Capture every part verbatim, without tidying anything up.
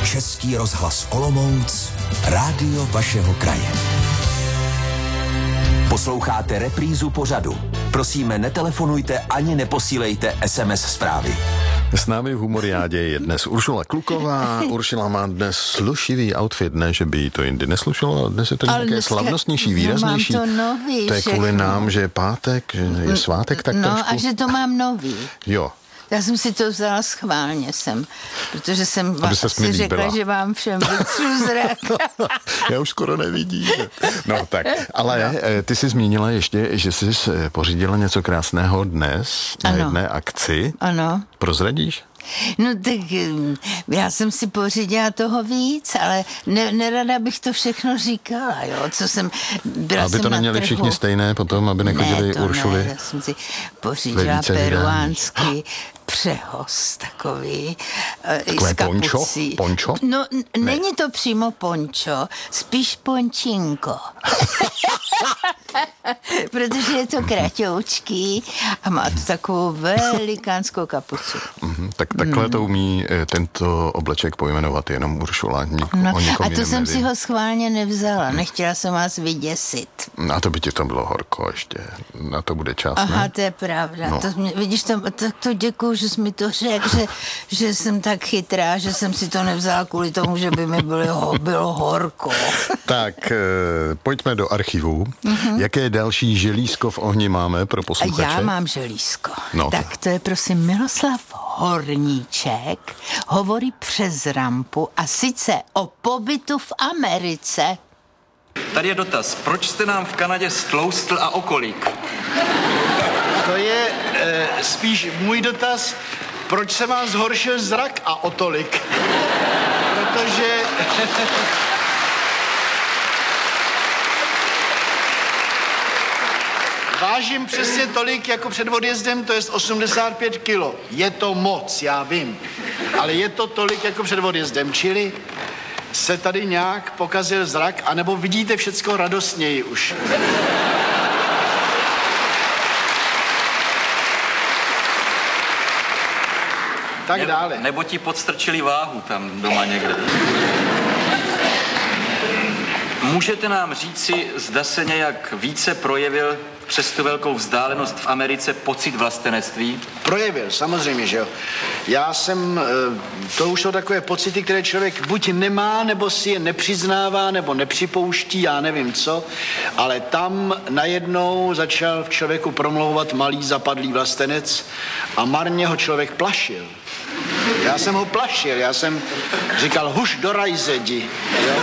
Český rozhlas Olomouc, rádio vašeho kraje. Posloucháte reprízu pořadu. Prosíme, netelefonujte ani neposílejte es em es zprávy. S námi v Humoriádě je dnes Uršula Kluková. Uršula má dnes slušivý outfit, ne, že by jí to jindy neslušelo, dnes je to nějaké dneska slavnostnější, výraznější. Mám to nový. To je kvůli nám, že je pátek, že je svátek, tak no, trošku. No a že to mám nový. Jo. Já jsem si to vzala schválně sem, protože jsem vám si řekla, byla. že vám všem vytřu zrak. Já už skoro nevidím. No tak, ale ty jsi zmínila ještě, že jsi pořídila něco krásného dnes na ano. jedné akci. Ano. Prozradíš? No tak já jsem si pořídila toho víc, ale ne, nerada bych to všechno říkala, jo, co jsem, byla aby jsem to neměli trhu. Všichni stejné potom, aby nechodili ne, to Uršuly. Ne, já jsem si pořídila peruánský přehoz takový. Takové pončo? Pončo? No, n- není to přímo pončo, spíš pončinko. Protože je to kratoučký a má to takovou velikánskou kapucu. Mm, tak takhle mm. to umí tento obleček pojmenovat jenom Uršula. Nik- no, a to jsem neví. si ho schválně nevzala, nechtěla jsem vás vyděsit. A to by ti to bylo horko ještě, na to bude čas, Aha, ne? to je pravda. No. To mě, vidíš, to, to, to děkuju, že jsi mi to řekl, že, že jsem tak chytrá, že jsem si to nevzala kvůli tomu, že by mi bylo, bylo horko. Tak, e, pojďme do archivu. Mm-hmm. Jaké další želízko v ohni máme pro posluchače? A já mám želízko. No, tak to je prosím Miloslav Horníček, hovorí přes rampu a sice o pobytu v Americe. Tady je dotaz. Proč jste nám v Kanadě stloustl a okolik? To je e, spíš můj dotaz. Proč se vám zhoršil zrak a o tolik? Protože... Vážím přesně tolik jako před odjezdem, to je osmdesát pět kilo. Je to moc, já vím. Ale je to tolik jako před odjezdem, čili se tady nějak pokazil zrak, anebo vidíte všecko radostněji už. Tak ne, dále. Nebo ti podstrčili váhu tam doma někde. Můžete nám říci, zda se nějak více projevil přes tu velkou vzdálenost v Americe pocit vlastenectví? Projevil, samozřejmě, že jo. Já jsem, to už jsou takové pocity, které člověk buď nemá, nebo si je nepřiznává, nebo nepřipouští, já nevím co, ale tam najednou začal v člověku promlouvat malý zapadlý vlastenec a marně ho člověk plašil. Já jsem ho plašil, já jsem říkal, huš do rajze, jdi, jo.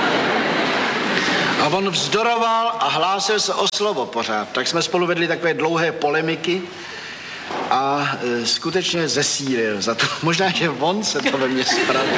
A on vzdoroval a hlásil se o slovo pořád. Tak jsme spolu vedli takové dlouhé polemiky a e, skutečně zesílil za to. Možná, že on se to ve mně spravil.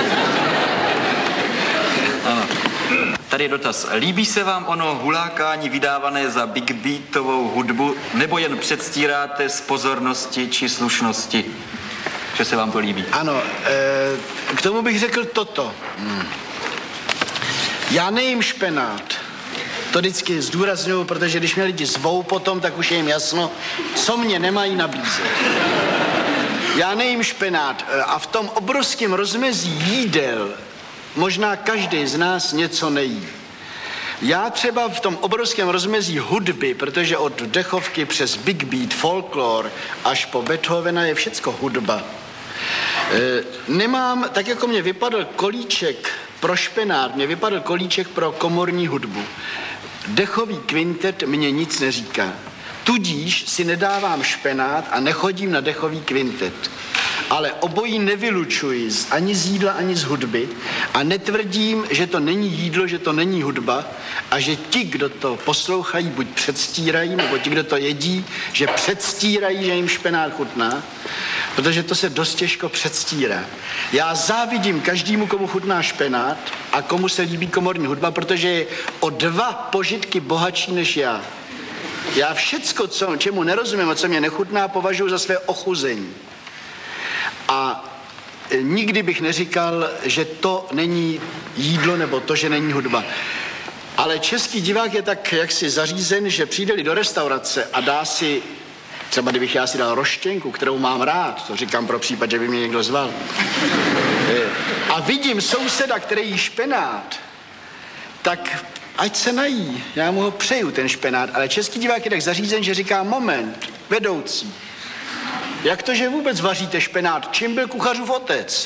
Ano. Tady je dotaz. Líbí se vám ono hulákání vydávané za big beatovou hudbu, nebo jen předstíráte z pozornosti či slušnosti, že se vám to líbí? Ano, e, k tomu bych řekl toto. Hmm. Já nejím špenát. To vždycky zdůrazňuju, protože když mě lidi zvou potom, tak už je jim jasno, co mě nemají nabízet. Já nejím špenát a v tom obrovském rozmezí jídel možná každý z nás něco nejí. Já třeba v tom obrovském rozmezí hudby, protože od dechovky přes big beat, folklor až po Beethovena je všecko hudba. E, nemám, tak jako mě vypadl kolíček pro špenát, mě vypadl kolíček pro komorní hudbu. Dechový kvintet mě nic neříká. Tudíž si nedávám špenát a nechodím na dechový kvintet. Ale obojí nevylučuji ani z jídla, ani z hudby a netvrdím, že to není jídlo, že to není hudba a že ti, kdo to poslouchají, buď předstírají, nebo ti, kdo to jedí, že předstírají, že jim špenát chutná, protože to se dost těžko předstírá. Já závidím každému, komu chutná špenát a komu se líbí komorní hudba, protože je o dva požitky bohatší než já. Já všecko, co, čemu nerozumím a co mě nechutná, považuji za své ochuzení. A nikdy bych neříkal, že to není jídlo nebo to, že není hudba. Ale český divák je tak jaksi zařízen, že přijde-li do restaurace a dá si, třeba kdybych já si dal roštěnku, kterou mám rád, to říkám pro případ, že by mě někdo zval, a vidím souseda, který jí špenát, tak ať se nají. Já mu ho přeju, ten špenát, ale český divák je tak zařízen, že říká moment, vedoucí. Jak to, že vůbec vaříte špenát? Čím byl kuchařův otec?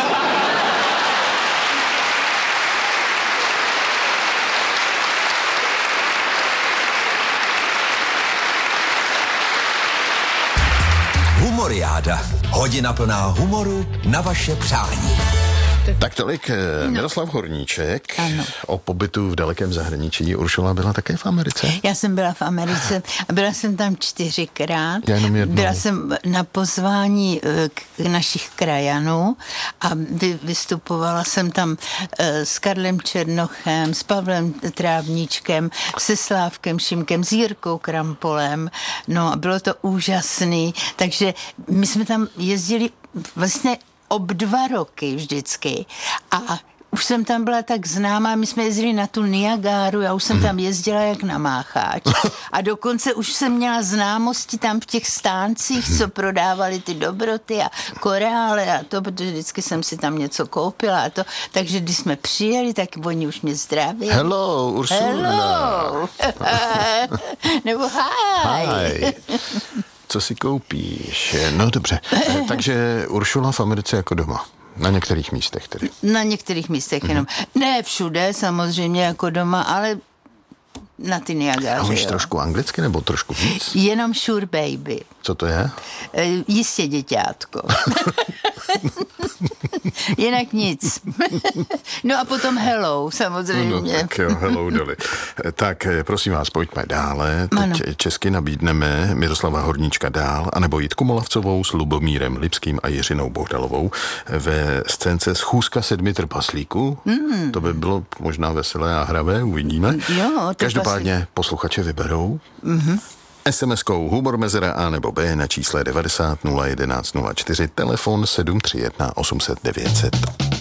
Humoriáda. Hodina plná humoru na vaše přání. Tak tolik no. Miroslav Horníček. Ano. O pobytu v dalekém zahraničí. Uršula byla také v Americe? Já jsem byla v Americe a byla jsem tam čtyřikrát. Já jenom jednou. Byla jsem na pozvání k našich krajanů a vy, vystupovala jsem tam s Karlem Černochem, s Pavlem Trávníčkem, se Slávkem Šimkem, s Jirkou Krampolem. No a bylo to úžasný. Takže my jsme tam jezdili vlastně ob dva roky vždycky a už jsem tam byla tak známá, my jsme jezdili na tu Niagáru, já už jsem tam jezdila jak na mácháč a dokonce už jsem měla známosti tam v těch stáncích, co prodávali ty dobroty a korále a to, protože vždycky jsem si tam něco koupila a to, takže když jsme přijeli, tak oni už mě zdraví. Hello, Ursula. Hello. Nebo hi. Hi. Co si koupíš? No dobře, takže Uršula v Americe jako doma. Na některých místech tedy. Na některých místech mm-hmm. jenom. Ne všude, samozřejmě jako doma, ale na ty Niagáře. A umíš trošku anglicky nebo trošku víc? Jenom sure baby. Co to je? E, jistě děťátko. Jinak nic. No a potom hello, samozřejmě. No, tak jo, hello Dolly. Tak prosím vás, pojďme dále. Teď ano. Česky nabídneme Miroslava Horníčka dál, anebo Jitku Molavcovou s Lubomírem Lipským a Jiřinou Bohdalovou ve scénce Schůzka sedmi trpaslíků. Mm. To by bylo možná veselé a hravé, uvidíme. Jo, každopádně posluchače vyberou. Mm-hmm. es em eskou humor mezera A nebo B na čísle devadesát nula jedenáct nula čtyři, telefon sedm tři jedna osm set devět set.